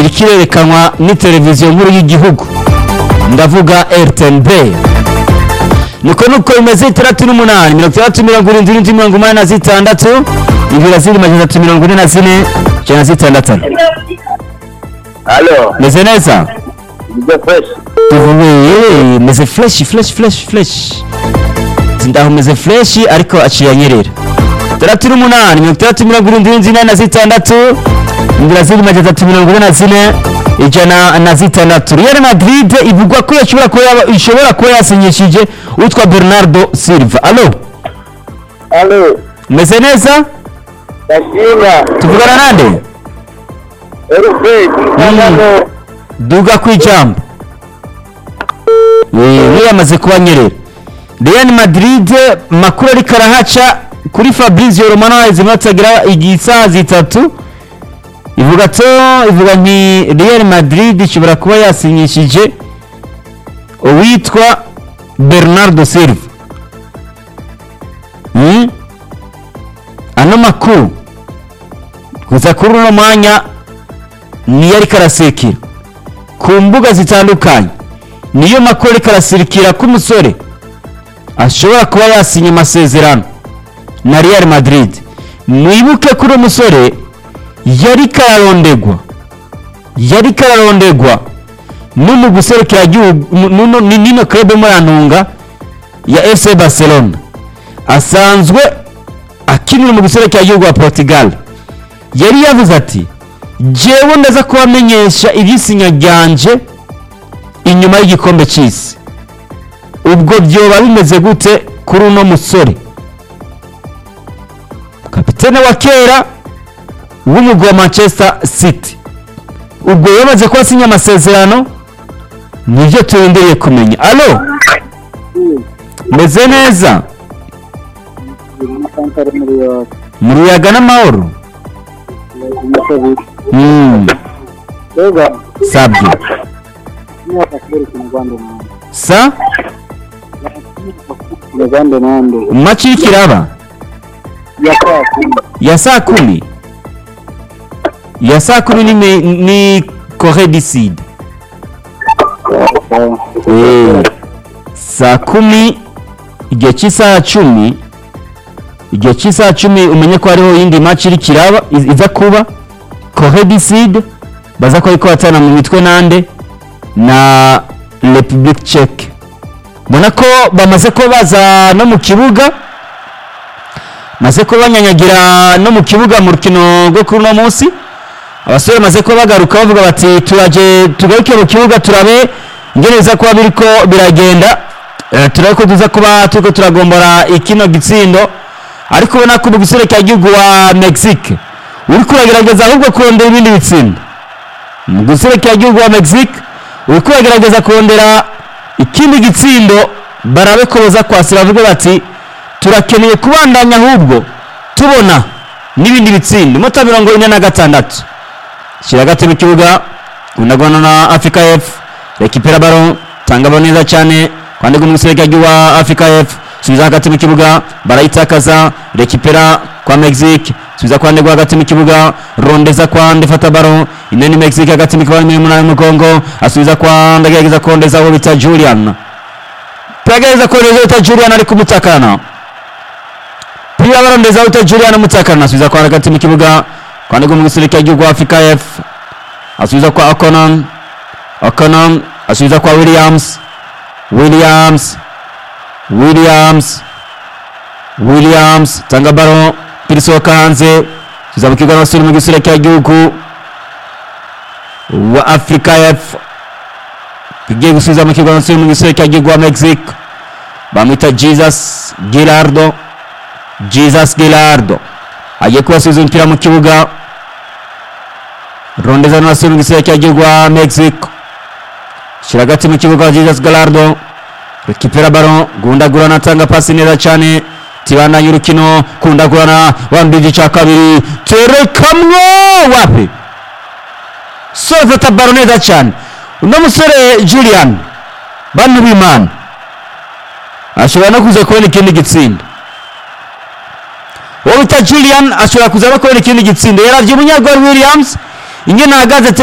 irikirerekanwa ni televiziyo nkuru y'igihugu ndavuga RTNB. nuko imeze 38 37 ibira ziri majana 44 cyana zitandatu. Allo, Meze neza? Meze fresh. Tuvuye meze fresh. Ndaho meze fresh ariko aciye anyerera. 38 ibira ziri majana 44 ijana na zitandatu. Real Madrid ivugwa ko ishobora kuba yasinyishije utwa Bernardo Silva. Allo, Meze neza? Tashina. Tuvugana nande? Duga kwijambo. Yamaze kuba nyerera. Real Madrid makuru ari karahaca kuri Fabrizio Romano izimatagira igisaha zitatu. Ivuga nti Real Madrid ishobora kuba yasinyishije uwitwa Bernardo Silva. Ano makuru kuza kuri uno mwanya niyo ari karasekera ku mbuga zitandukanye, niyo makuru ari karasirikira ko umusore ashobora kuba yasinye amasezerano na Real Madrid. Mwibuke kuri umusore yari kararondegwa n'umu guserukira nino club murantunga ya FC Barcelona, asanzwe akinira mu guserukira igihugu wa Portugal. Yari yavuze ati jewe ndaza kubamenyesha ibisinya ryanje inyuma y'igikombe cy'isi. Ubwo byoba bimeze gute kuri uno musore kapitene wa kera w'umugwi wa Manchester City? Ubwo yamaze kuba asinya amasezerano, nibyo turendereye kumenya. Meze neza? Muruyaga n'amahoro? Sabyo sa machi ikiraba ya saa kumi ni Corée du Sud. Saa kumi igihe cy'isaha 10 umenye ko hariho yindi match iri kiraba iza kuba Corée du Sud baza ko ariko batana mu mitwe nande na Republique Czech. Mbona ko bamaze ko baza no mu kibuga, maze ko banyanyagira no mu kibuga mu rukino rwo kuri uno munsi. Abasore maze ko bagaruka bavuga bati tugaruke mu kibuga turabe ngereza kuba biriko biragenda, turabe ko tuza kuba turiko turagombora ikino gitsindo. Ariko ubona ko ubusore cya gihugu wa Mexique uri kuragerageza ahubwo kurondera ibindi bitsinda. Mu gusore cya gihugu wa Mexique uri kuragerageza kurondera ikindi gitsindo, barabe ko baza kwasira bavuga bati turakeneye kubandanya ahubwo tubona n'ibindi bitsindo. Mota 46 shira gato mu kibuga unagwana na Africa F, rekipera ballon tanga boneza cyane kwande gumusore cya gihugu wa Africa F, subiza hagati mu kibuga barayitakaza, rekipera kwa Mexique, subiza kwande hagati mu kibuga, rondeza kwande fata ballon ineni Mexique hagati mu kibuga mu Kongo, asubiza kwande gerageza kondeza aho bita Julian, pegeza kondeza Julian ari kumutakana, pia barondeza uta Julian mutakana, asubiza kwande hagati mu kibuga kwande gumusore cya gihugu wa Africa F, asubiza kwa Okonon, asubiza kwa Williams tanga ballon pirisoka hanze, tuzabukirwa n'abasore mu gisire cya gihugu wa Africa F, kigiye gusubiza mu kibuga n'abasore mu gisire cya gihugu wa Mexique, bamwita Jesus Gilardo agiye kubasubiza umupira mu kibuga, rondeza n'abasore mu gisire cya gihugu wa Mexique, shira gati mu kibuga Jesus Gilardo, rekipera ballon gundagurana tanga pasi neza cyane, tibana y'urukino kundagurana wambije cya kabiri terekamwo wapi sofata ballon neza cyane. Uno musore Julian bantu b'Imana ashobora no kuza kubona ikindi gitsinda. Julian ashobora kuza no kubona ikindi gitsinda. Yaravye umunyagwa Williams ingene ahagaze